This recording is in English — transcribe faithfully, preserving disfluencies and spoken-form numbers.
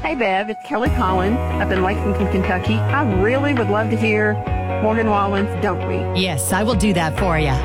Hey, Bev, it's Kelly Collins up in Lexington, Kentucky. I really would love to hear Morgan Wallen's Don't We. Yes, I will do that for you.